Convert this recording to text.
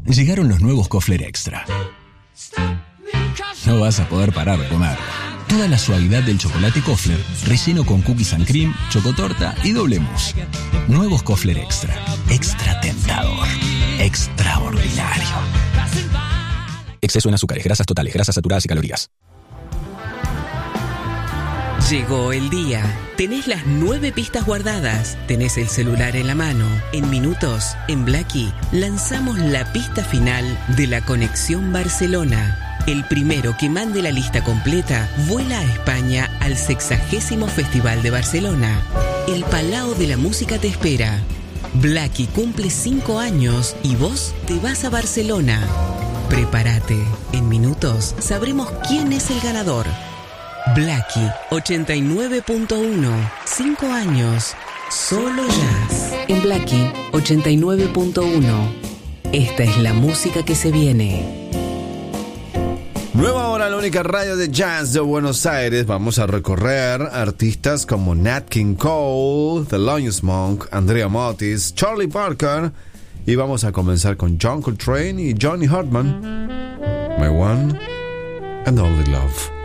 Llegaron los nuevos Kofler Extra. No vas a poder parar de comer. Toda la suavidad del chocolate Kofler, relleno con cookies and cream, chocotorta y doble mousse. Nuevos Kofler Extra. Extra tentador. Extraordinario. Exceso en azúcares, grasas totales, grasas saturadas y calorías. Llegó el día. Tenés las 9 pistas guardadas. Tenés el celular en la mano. En minutos, en Blacky, lanzamos la pista final de la Conexión Barcelona. El primero que mande la lista completa vuela a España al 60º Festival de Barcelona. El Palau de la Música te espera. Blacky cumple 5 años y vos te vas a Barcelona. Prepárate. En minutos sabremos quién es el ganador. Blacky 89.1. 5 años. Solo jazz. En Blacky 89.1. Esta es la música que se viene. Nueva hora, la única radio de jazz de Buenos Aires. Vamos a recorrer artistas como Nat King Cole, Thelonious Monk, Andrea Motis, Charlie Parker. Y vamos a comenzar con John Coltrane y Johnny Hartman. My One and Only Love.